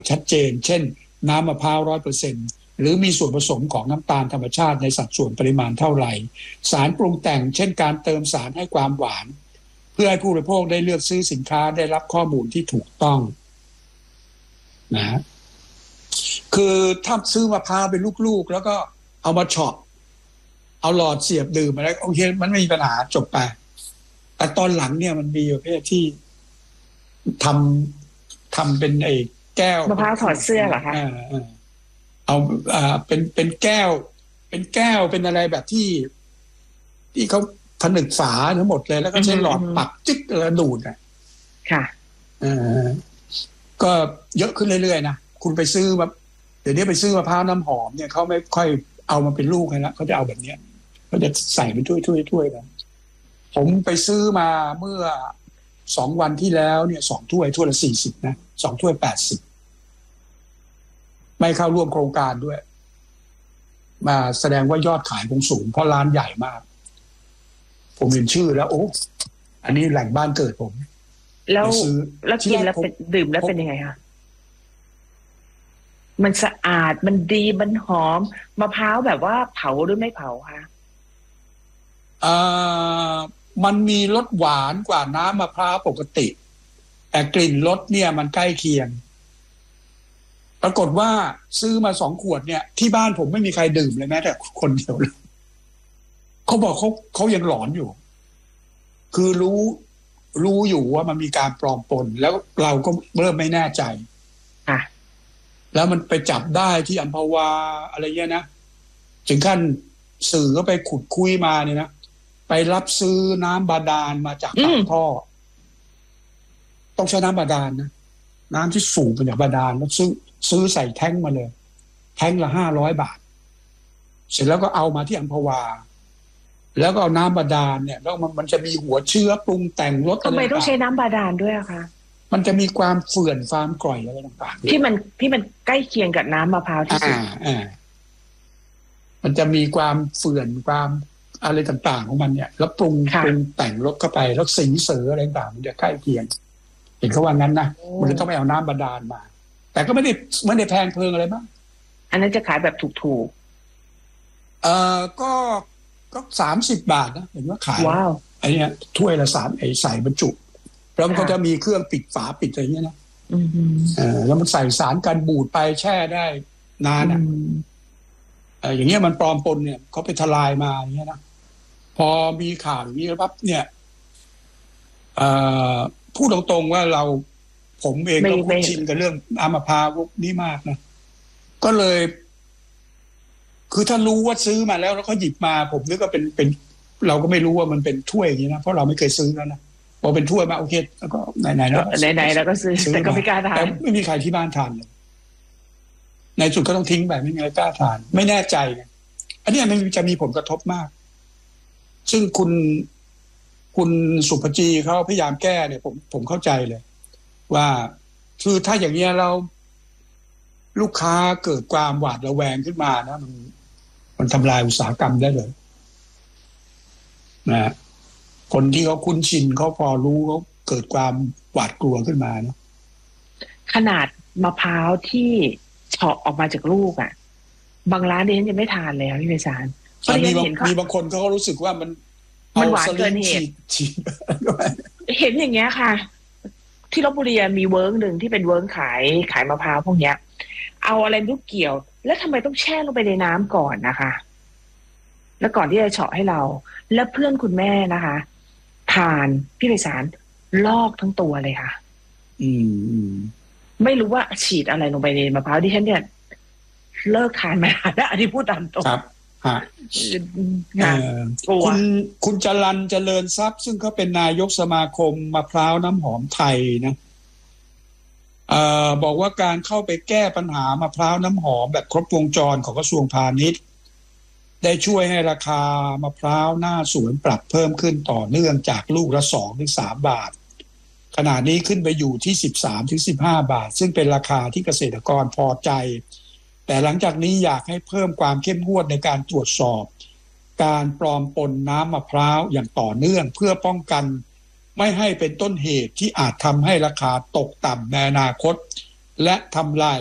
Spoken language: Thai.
ชัดเจนเช่นน้ำมะพร้าว100%หรือมีส่วนผสมของน้ำตาลธรรมชาติในสัดส่วนปริมาณเท่าไหร่สารปรุงแต่งเช่นการเติมสารให้ความหวานเพื่อให้ผู้บริโภคได้เลือกซื้อสินค้าได้รับข้อมูลที่ถูกต้องนะคือถ้าซื้อมะพร้าวเป็นลูกๆแล้วก็เอามาเฉาะเอาหลอดเสียบดื่มอะไรโอเคมันไม่มีปัญหาจบไปแต่ตอนหลังเนี่ยมันมีประเภทที่ทำเป็นไอ้แก้วมะพร้าวถอดเสื้อเหรอคะเอาเป็นแก้วเป็นอะไรแบบที่เขาผนึกฝาทั้งหมดเลยแล้วก็ใช้หลอดปักจิ๊กแล้วดูดอ่ะค่ะก็เยอะขึ้นเรื่อยๆนะคุณไปซื้อแบบเดี๋ยวนี้ไปซื้อมะพร้าวน้ำหอมเนี่ยเขาไม่ค่อยเอามาเป็นลูกให้แล้วเขาจะเอาแบบเนี้ยเขาจะใส่เป็นถ้วยนะผมไปซื้อมาเมื่อ2 วันที่แล้วเนี่ย2 ถ้วยละ40นะ2 ถ้วย80ไม่เข้าร่วมโครงการด้วยมาแสดงว่ายอดขายคงสูงเพราะร้านใหญ่มากผมเห็นชื่อแล้วโอ้อันนี้แหล่งบ้านเกิดผมแล้วกินแล้วเป็นดื่มแล้วเป็นยังไงคะมันสะอาดมันดีมันหอมมะพร้าวแบบว่าเผาหรือไม่เผาคะมันมีรสหวานกว่าน้ำมะพร้าวปกติแต่กลิ่นรสเนี่ยมันใกล้เคียงปรากฏว่าซื้อมา2 ขวดเนี่ยที่บ้านผมไม่มีใครดื่มเลยแม้แต่คนเดียวเลยเขาบอกเขายังหลอนอยู่คือรู้อยู่ว่ามันมีการปลอมปนแล้วเราก็เริ่มไม่แน่ใจแล้วมันไปจับได้ที่อัมพวาอะไรเงี้ยนะถึงขั้นสื่อก็ไปขุดคุยมาเนี่ยนะไปรับซื้อน้ำบาดาลมาจากปากท่อต้องใช้น้ำบาดาลนะน้ำที่สูบมาจากบาดาลแล้วซื้อใส่แท้งมาเลยแท้งละ500 บาทเสร็จแล้วก็เอามาที่อัมพวาแล้วก็เอาน้ำบาดาลเนี่ยแล้วมันจะมีหัวเชื้อปรุงแต่งรสทำไมต้องใช้น้ำบาดาลด้วยอะคะมันจะมีความเฝื่อนความกร่อยอะไรต่างๆที่มันใกล้เคียงกับน้ำมะพร้าวที่สุดมันจะมีความเฝื่อนความอะไรต่างๆของมันเนี่ยแล้วปรุงแต่งรสเข้าไปแล้วสีเสืออะไรต่างมันจะใกล้เคียงเห็นเขาว่างั้นนะมันเลยต้องไปเอาน้ำบาดาลมาแต่ก็ไม่ได้แพงเพลิงอะไรมากอันนั้นจะขายแบบถูกๆก็30 บาทนะเห็นว่าขายไอ้นี่ถ้วยละ3ไอ้ใส่บรรจุแล้วมันก็จะมีเครื่องปิดฝาปิดอะไรเงี้ยนะแล้วมันใส่สารกันบูดไปแช่ได้นานอ่ะอย่างเงี้ยมันปลอมปนเนี่ยเขาไปทลายมาอย่างเงี้ยนะพอมีข่าวอย่างนี้ปั๊บเนี่ยพูดตรงๆว่าผมเองก็คุ้นชินกับเรื่องน้ำมะพร้าวพวกนี้มากนะก็เลยคือถ้ารู้ว่าซื้อมาแล้วก็หยิบมาผมนึกว่าเป็นเราก็ไม่รู้ว่ามันเป็นถ้วยอย่างนี้นะเพราะเราไม่เคยซื้อแล้วนะพอเป็นถ้วยมาโอเคแล้วก็ไหนๆแล้วก็ซื้อแต่ก็ไม่กล้าทานแต่ไม่มีใครที่บ้านทานเลยในสุดก็ต้องทิ้งไปไม่มีใครกล้าทานไม่แน่ใจไงอันนี้มันจะมีผลกระทบมากซึ่งคุณสุภจีเขาพยายามแก้เนี่ยผมเข้าใจเลยว่าคือถ้าอย่างเงี้ยเราลูกค้าเกิดความหวาดระแวงขึ้นมานะมันทำลายอุตสาหกรรมได้เลยนะคนที่เขาคุ้นชินเขาพอรู้เขาเกิดความหวาดกลัวขึ้นมานะขนาดมะพร้าวที่เฉาะออกมาจากลูกอ่ะบางร้านนี้ยังไม่ทานแล้วพี่ไพศาลมีบางคนเขาก็รู้สึกว่ามันหวานเกินเหตุเห็นอย่างเงี้ยค่ะที่ลพบุรีมีเวิร์กหนึ่งที่เป็นเวิร์กขายมะพร้าวพวกเนี้ยเอาอะไรลูกเกี่ยวแล้วทำไมต้องแช่ลงไปในน้ำก่อนนะคะแล้วก่อนที่จะเฉาะให้เราแล้วเพื่อนคุณแม่นะคะทานพี่ไพศาลลอกทั้งตัวเลยค่ะไม่รู้ว่าฉีดอะไรลงไปในมะพร้าวที่ฉันเนี่ยเลิกทานมาแล้วอันนี้พูดตามตรงครับคุณจรัญเจริญทรัพย์ซึ่งเขาเป็นนายกสมาคมมะพร้าวน้ำหอมไทยนะบอกว่าการเข้าไปแก้ปัญหามะพร้าวน้ำหอมแบบครบวงจรของกระทรวงพาณิชย์ได้ช่วยให้ราคามะพร้าวหน้าสวนปรับเพิ่มขึ้นต่อเนื่องจากลูกละ2-3 บาทขณะนี้ขึ้นไปอยู่ที่13-15 บาทซึ่งเป็นราคาที่เกษตรกรพอใจแต่หลังจากนี้อยากให้เพิ่มความเข้มงวดในการตรวจสอบการปลอมปนน้ำมะพร้าวอย่างต่อเนื่องเพื่อป้องกันไม่ให้เป็นต้นเหตุที่อาจทำให้ราคาตกต่ำในอนาคตและทำลาย